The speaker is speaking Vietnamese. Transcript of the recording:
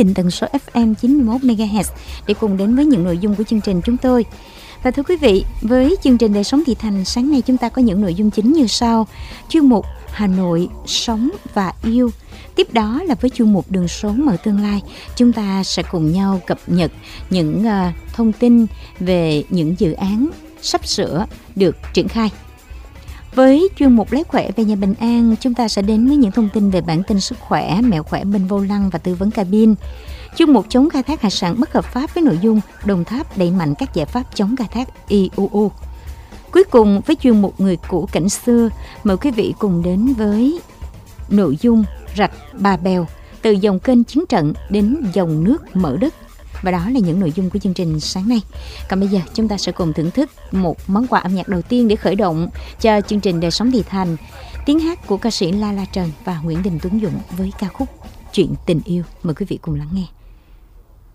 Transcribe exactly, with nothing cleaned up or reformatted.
định tần số ép em chín mươi mốt mê ga héc để cùng đến với những nội dung của chương trình chúng tôi. Và thưa quý vị, với chương trình Đời sống thị thành sáng nay chúng ta có những nội dung chính như sau. Chuyên mục Hà Nội sống và yêu. Tiếp đó là với chuyên mục Đường số mở tương lai, chúng ta sẽ cùng nhau cập nhật những uh, thông tin về những dự án sắp sửa được triển khai. Với chuyên mục Lấy khỏe về nhà bình an, chúng ta sẽ đến với những thông tin về bản tin sức khỏe, mẹo khỏe bên vô lăng và tư vấn cabin. Chuyên mục chống khai thác hải sản bất hợp pháp với nội dung Đồng Tháp đẩy mạnh các giải pháp chống khai thác i u u. Cuối cùng với chuyên mục Người cũ cảnh xưa, mời quý vị cùng đến với nội dung rạch Bà Bèo, từ dòng kênh Chiến Trận đến dòng nước Mở Đất. Và đó là những nội dung của chương trình sáng nay. Còn bây giờ chúng ta sẽ cùng thưởng thức một món quà âm nhạc đầu tiên để khởi động cho chương trình Đời sống thị thành. Tiếng hát của ca sĩ La La Trần và Nguyễn Đình Tuấn Dũng với ca khúc Chuyện tình yêu. Mời quý vị cùng lắng nghe.